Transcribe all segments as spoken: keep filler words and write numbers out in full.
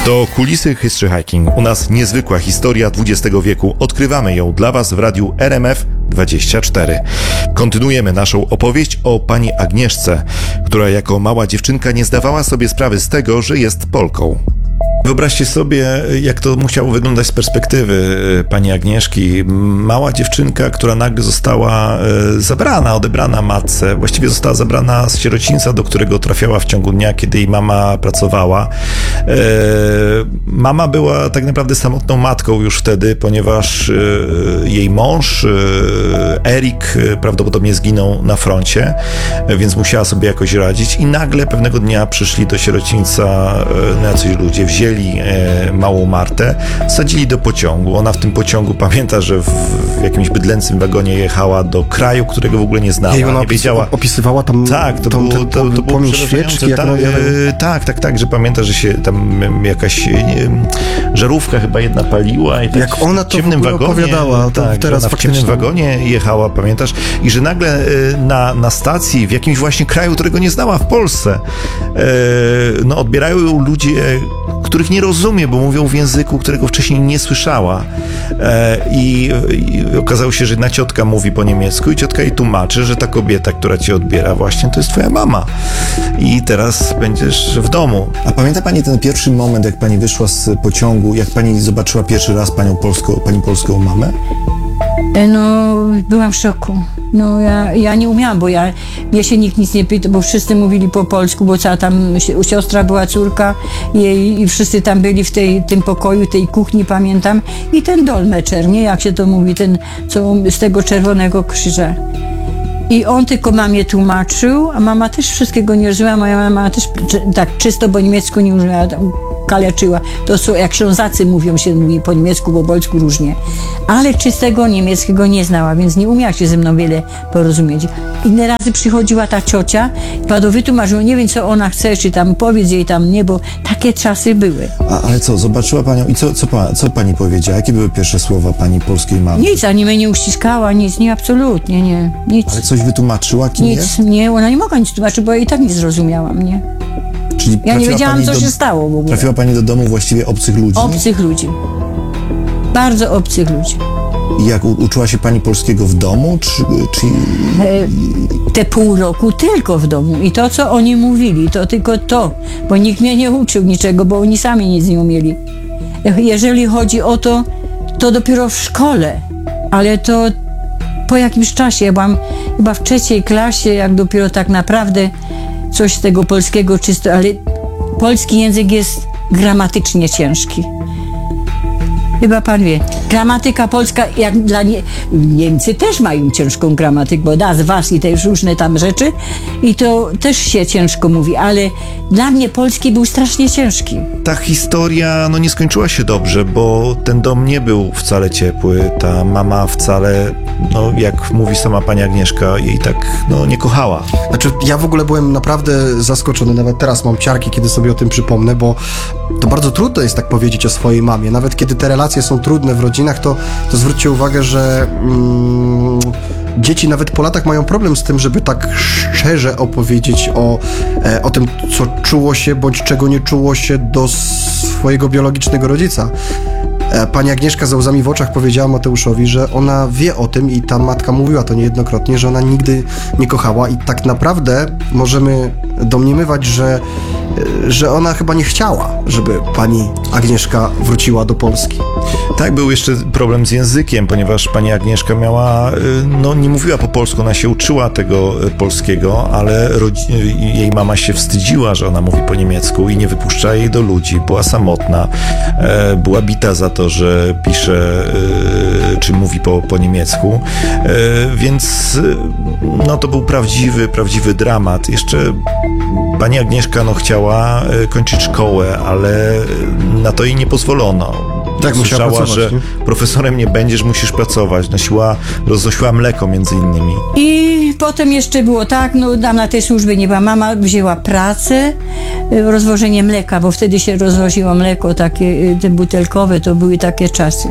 To Kulisy History Hiking. U nas niezwykła historia dwudziestego wieku. Odkrywamy ją dla Was w radiu R M F dwadzieścia cztery. Kontynuujemy naszą opowieść o pani Agnieszce, która jako mała dziewczynka nie zdawała sobie sprawy z tego, że jest Polką. Wyobraźcie sobie, jak to musiało wyglądać z perspektywy pani Agnieszki. Mała dziewczynka, która nagle została zabrana, odebrana matce. Właściwie została zabrana z sierocińca, do którego trafiała w ciągu dnia, kiedy jej mama pracowała. Mama była tak naprawdę samotną matką już wtedy, ponieważ jej mąż, Erik, prawdopodobnie zginął na froncie, więc musiała sobie jakoś radzić. I nagle pewnego dnia przyszli do sierocińca jacyś ludzie, wzięli małą Martę, sadzili do pociągu. Ona w tym pociągu pamięta, że w, w jakimś bydlęcym wagonie jechała do kraju, którego w ogóle nie znała. I ona nie wiedziała. Opisywała tam tak, to tą, było, to, to było świeczki. Ta, e, tak, tak, tak, że pamięta, że się tam jakaś nie, żarówka chyba jedna paliła i tak jak ona to w ciemnym wagonie, opowiadała, to tak, teraz ona w ciemnym wagonie jechała, pamiętasz? I że nagle na, na stacji w jakimś właśnie kraju, którego nie znała w Polsce, e, no odbierają ją ludzie, których nie rozumie, bo mówią w języku, którego wcześniej nie słyszała. E, i, I okazało się, że jedna ciotka mówi po niemiecku i ciotka jej tłumaczy, że ta kobieta, która cię odbiera, właśnie to jest twoja mama. I teraz będziesz w domu. A pamięta pani ten pierwszy moment, jak pani wyszła z pociągu, jak pani zobaczyła pierwszy raz panią polską, pani polską mamę? No, byłam w szoku. No, ja, ja nie umiałam, bo ja, mnie się nikt nic nie pytał, bo wszyscy mówili po polsku, bo cała tam siostra była, córka jej i wszyscy tam byli w tej, tym pokoju, tej kuchni, pamiętam. I ten dolmeczer, nie? Jak się to mówi, ten, co z tego czerwonego krzyża. I on tylko mamie tłumaczył, a mama też wszystkiego nie rozumiała. Moja mama też tak czysto po niemiecku nie rozumiała, kaleczyła. To są, jak Ślązacy mówią, się mówi po niemiecku, po polsku różnie. Ale czystego niemieckiego nie znała, więc nie umiała się ze mną wiele porozumieć. Inne razy przychodziła ta ciocia, panu wytłumaczyła, nie wiem co ona chce, czy tam powiedz jej tam nie, bo takie czasy były. A, ale co, zobaczyła panią i co, co, pa, co pani powiedziała? Jakie były pierwsze słowa pani polskiej mamy? Nic, ani mnie nie uściskała, nic, nie, absolutnie, nie, nic. Ale coś wytłumaczyła, kim nic, jest? nie, ona nie mogła nic tłumaczyć, bo ja i tak nie zrozumiałam, nie. Czyli ja nie wiedziałam, co do, się stało w ogóle. Trafiła pani do domu właściwie obcych ludzi? Obcych ludzi. Bardzo obcych ludzi. I jak, u, uczyła się pani polskiego w domu, czy... czy... E, te pół roku tylko w domu. I to, co oni mówili, to tylko to. Bo nikt mnie nie uczył niczego, bo oni sami nic nie umieli. Jeżeli chodzi o to, to dopiero w szkole. Ale to po jakimś czasie. Ja byłam chyba w trzeciej klasie, jak dopiero tak naprawdę coś z tego polskiego czysto, ale polski język jest gramatycznie ciężki. Chyba pan wie. Gramatyka polska, jak dla nie... Niemcy też mają ciężką gramatykę, bo das, was i te różne tam rzeczy i to też się ciężko mówi, ale dla mnie polski był strasznie ciężki. Ta historia no nie skończyła się dobrze, bo ten dom nie był wcale ciepły. Ta mama wcale, no jak mówi sama pani Agnieszka, jej tak no nie kochała. Znaczy ja w ogóle byłem naprawdę zaskoczony, nawet teraz mam ciarki, kiedy sobie o tym przypomnę, bo to bardzo trudno jest tak powiedzieć o swojej mamie. Nawet kiedy te relacje są trudne w rodzinach, to, to zwróćcie uwagę, że mm, dzieci nawet po latach mają problem z tym, żeby tak szczerze opowiedzieć o, e, o tym, co czuło się, bądź czego nie czuło się do swojego biologicznego rodzica. E, pani Agnieszka ze łzami w oczach powiedziała Mateuszowi, że ona wie o tym i ta matka mówiła to niejednokrotnie, że ona nigdy nie kochała i tak naprawdę możemy domniemywać, że że ona chyba nie chciała, żeby pani Agnieszka wróciła do Polski. Tak, był jeszcze problem z językiem, ponieważ pani Agnieszka miała, no nie mówiła po polsku, ona się uczyła tego polskiego, ale rodzi- jej mama się wstydziła, że ona mówi po niemiecku i nie wypuszczała jej do ludzi, była samotna, e, była bita za to, że pisze, e, czy mówi po, po niemiecku, e, więc no to był prawdziwy, prawdziwy dramat. Jeszcze pani Agnieszka no chciała kończyć szkołę, ale na to jej nie pozwolono. Tak, słyszała, że nie? Profesorem nie będziesz, musisz pracować. Nosiła, roznosiła mleko między innymi. I potem jeszcze było tak, no tam na tej służbie nie była. Mama wzięła pracę, rozwożenie mleka, bo wtedy się rozwoziło mleko takie, te butelkowe, to były takie czasy.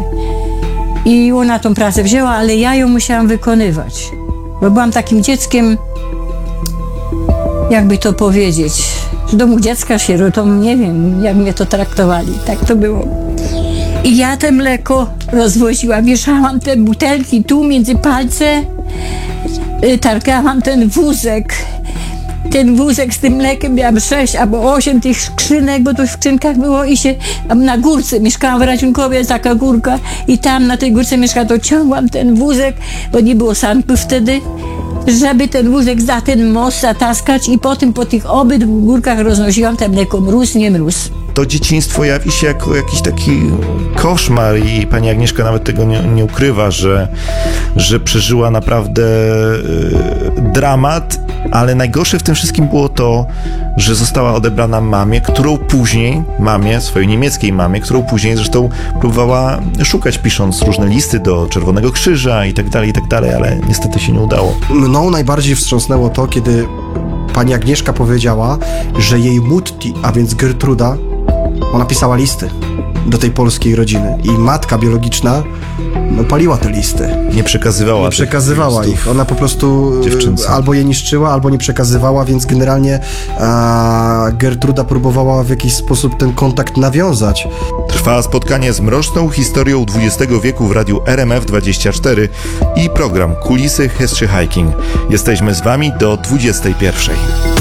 I ona tą pracę wzięła, ale ja ją musiałam wykonywać. Bo byłam takim dzieckiem, jakby to powiedzieć, z domu dziecka sierotą, nie wiem, jak mnie to traktowali. Tak to było. I ja te mleko rozwoziłam, wieszałam te butelki tu między palce, y, targałam ten wózek. Ten wózek z tym mlekiem, miałam sześć albo osiem tych skrzynek, bo to w skrzynkach było i się tam na górce, mieszkałam w Raciunkowie, taka górka i tam na tej górce mieszkałam, to ciągłam ten wózek, bo nie było sanków wtedy, żeby ten wózek za ten most zataskać i potem po tych obydwu górkach roznosiłam te mleko, mróz, nie mróz. To dzieciństwo jawi się jako jakiś taki koszmar i pani Agnieszka nawet tego nie, nie ukrywa, że, że przeżyła naprawdę y, dramat, ale najgorsze w tym wszystkim było to, że została odebrana mamie, którą później, mamie, swojej niemieckiej mamie, którą później zresztą próbowała szukać, pisząc różne listy do Czerwonego Krzyża i tak dalej, i tak dalej, ale niestety się nie udało. Mną najbardziej wstrząsnęło to, kiedy pani Agnieszka powiedziała, że jej Mutti, a więc Gertruda, ona pisała listy do tej polskiej rodziny i matka biologiczna no, paliła te listy. Nie przekazywała Nie przekazywała tych listów ich. Ona po prostu dziewczynce. albo je niszczyła, albo nie przekazywała, więc generalnie a, Gertruda próbowała w jakiś sposób ten kontakt nawiązać. Trwa spotkanie z mroczną historią dwudziestego wieku w radiu R M F dwadzieścia cztery i program Kulisy History Hiking. Jesteśmy z wami do dwudziestej pierwszej.